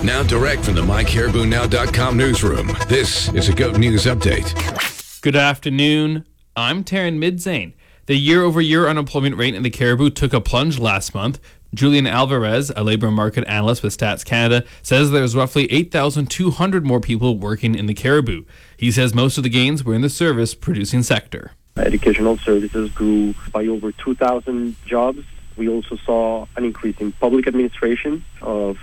Now direct from the MyCaribouNow.com newsroom, this is a GOAT News Update. Good afternoon. I'm Taryn Midzane. The year-over-year unemployment rate in the Caribou took a plunge last month. Julian Alvarez, a labor market analyst with Stats Canada, says there's roughly 8,200 more people working in the Caribou. He says most of the gains were in the service-producing sector. Educational services grew by over 2,000 jobs. We also saw an increase in public administration of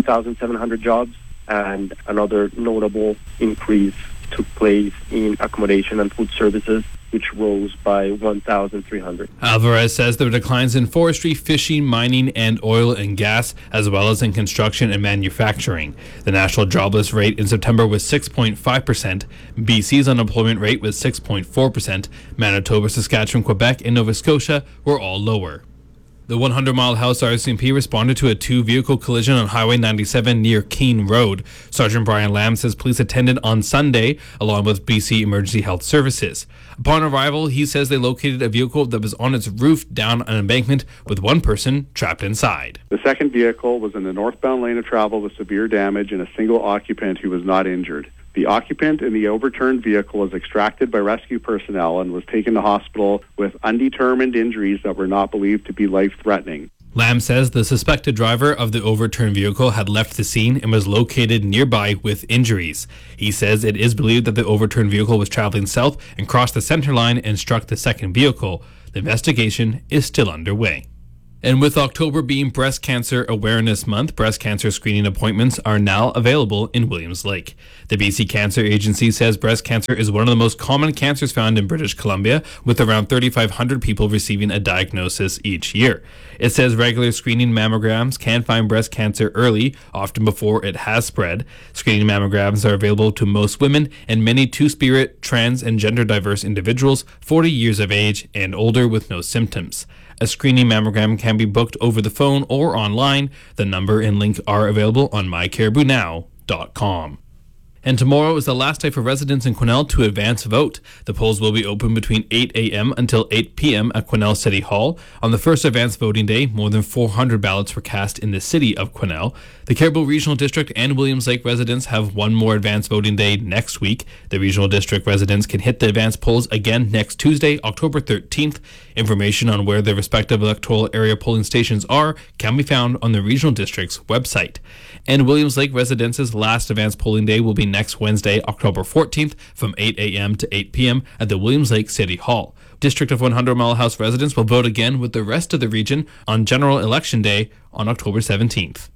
2,700 jobs, and another notable increase took place in accommodation and food services, which rose by 1,300. Alvarez says there were declines in forestry, fishing, mining, and oil and gas, as well as in construction and manufacturing. The national jobless rate in September was 6.5%. BC's unemployment rate was 6.4%. Manitoba, Saskatchewan, Quebec, and Nova Scotia were all lower. The 100 Mile House RCMP responded to a two-vehicle collision on Highway 97 near Keene Road. Sergeant Brian Lamb says police attended on Sunday, along with BC Emergency Health Services. Upon arrival, he says they located a vehicle that was on its roof down an embankment with one person trapped inside. The second vehicle was in the northbound lane of travel with severe damage and a single occupant who was not injured. The occupant in the overturned vehicle was extracted by rescue personnel and was taken to hospital with undetermined injuries that were not believed to be life-threatening. Lamb says the suspected driver of the overturned vehicle had left the scene and was located nearby with injuries. He says it is believed that the overturned vehicle was traveling south and crossed the center line and struck the second vehicle. The investigation is still underway. And with October being Breast Cancer Awareness Month, breast cancer screening appointments are now available in Williams Lake. The BC Cancer Agency says breast cancer is one of the most common cancers found in British Columbia, with around 3,500 people receiving a diagnosis each year. It says regular screening mammograms can find breast cancer early, often before it has spread. Screening mammograms are available to most women and many two-spirit, trans, and gender-diverse individuals 40 years of age and older with no symptoms. A screening mammogram can be booked over the phone or online. The number and link are available on mycaribounow.com. And tomorrow is the last day for residents in Quesnel to advance vote. The polls will be open between 8 a.m. until 8 p.m. at Quesnel City Hall. On the first advance voting day, more than 400 ballots were cast in the city of Quesnel. The Caribou Regional District and Williams Lake residents have one more advance voting day next week. The Regional District residents can hit the advance polls again next Tuesday, October 13th. Information on where their respective electoral area polling stations are can be found on the Regional District's website. And Williams Lake residents' last advance polling day will be next Wednesday, October 14th from 8 a.m. to 8 p.m. at the Williams Lake City Hall. District of 100 Mile House residents will vote again with the rest of the region on General Election Day on October 17th.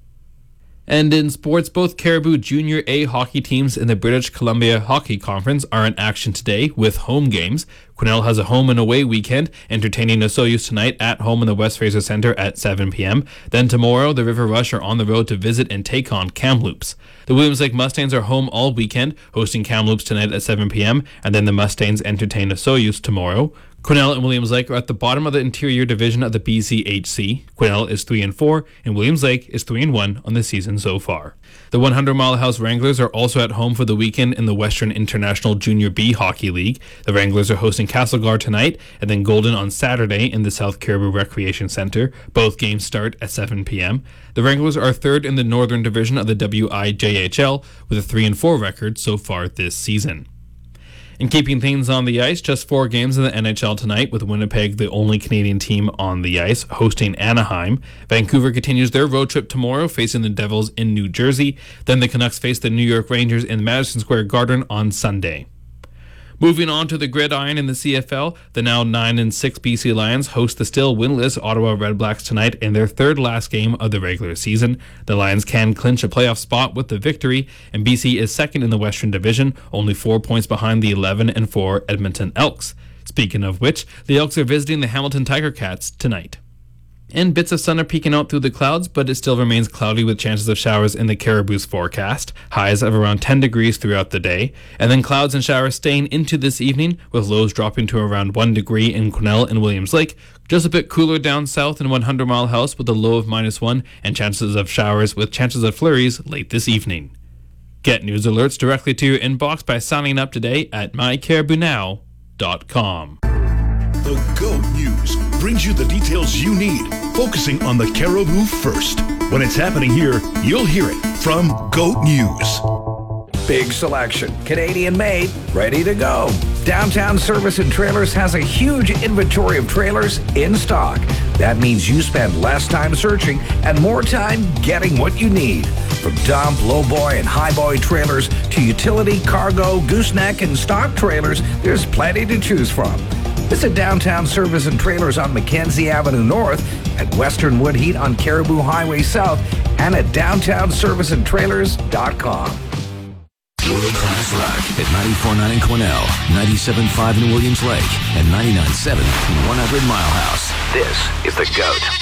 And in sports, both Caribou Junior A hockey teams in the British Columbia Hockey Conference are in action today with home games. Quesnel has a home and away weekend, entertaining Osoyoos tonight at home in the West Fraser Centre at 7 p.m. Then tomorrow, the River Rush are on the road to visit and take on Kamloops. The Williams Lake Mustangs are home all weekend, hosting Kamloops tonight at 7 p.m., and then the Mustangs entertain Osoyoos tomorrow. Quesnel and Williams Lake are at the bottom of the interior division of the BCHC. Quesnel is 3-4, and Williams Lake is 3-1 on the season so far. The 100 Mile House Wranglers are also at home for the weekend in the Western International Junior B Hockey League. The Wranglers are hosting Castlegar tonight, and then Golden on Saturday in the South Caribou Recreation Centre. Both games start at 7 p.m. The Wranglers are third in the Northern Division of the WIJHL with a 3-4 record so far this season. And keeping things on the ice, just 4 games in the NHL tonight, with Winnipeg the only Canadian team on the ice, hosting Anaheim. Vancouver continues their road trip tomorrow, facing the Devils in New Jersey. Then the Canucks face the New York Rangers in Madison Square Garden on Sunday. Moving on to the gridiron in the CFL, the now 9-6 BC Lions host the still winless Ottawa Redblacks tonight in their third last game of the regular season. The Lions can clinch a playoff spot with the victory, and BC is second in the Western Division, only 4 points behind the 11-4 Edmonton Elks. Speaking of which, the Elks are visiting the Hamilton Tiger Cats tonight. And bits of sun are peeking out through the clouds, but it still remains cloudy with chances of showers in the Caribou's forecast. Highs of around 10 degrees throughout the day. And then clouds and showers staying into this evening, with lows dropping to around 1 degree in Quesnel and Williams Lake. Just a bit cooler down south in 100 Mile House with a low of -1 and chances of showers with chances of flurries late this evening. Get news alerts directly to your inbox by signing up today at mycaribounow.com. The GOAT News brings you the details you need, focusing on the Caribou first. When it's happening here, you'll hear it from GOAT News. Big selection, Canadian made, ready to go. Downtown Service and Trailers has a huge inventory of trailers in stock. That means you spend less time searching and more time getting what you need. From dump, lowboy, and highboy trailers to utility, cargo, gooseneck, and stock trailers, there's plenty to choose from. Visit Downtown Service and Trailers on Mackenzie Avenue North, at Western Woodheat on Caribou Highway South, and at downtownserviceandtrailers.com. World-class rock at 94.9 in Cornell, 97.5 in Williams Lake, and 99.7 in 100 Mile House. This is The GOAT.